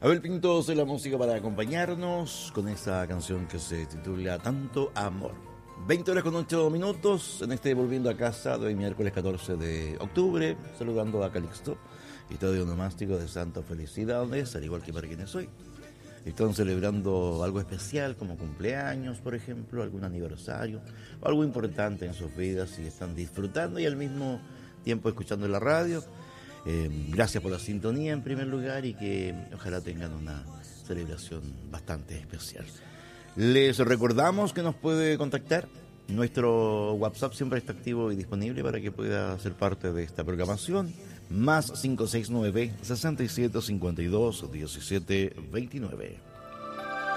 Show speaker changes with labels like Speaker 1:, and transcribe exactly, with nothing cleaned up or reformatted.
Speaker 1: Abel Pintos en la música para acompañarnos con esta canción que se titula Tanto Amor. veinte horas con ocho minutos en este Volviendo a Casa de hoy miércoles catorce de octubre, saludando a Calixto, Estadio Nomástico de Santa Felicidades, al igual que para quienes hoy están celebrando algo especial como cumpleaños, por ejemplo, algún aniversario, o algo importante en sus vidas y están disfrutando y al mismo tiempo escuchando la radio. Eh, gracias por la sintonía en primer lugar y que ojalá tengan una celebración bastante especial. Les recordamos que nos puede contactar. Nuestro WhatsApp siempre está activo y disponible para que pueda ser parte de esta programación. Más cinco seis nueve, seis siete cinco dos, uno siete dos nueve.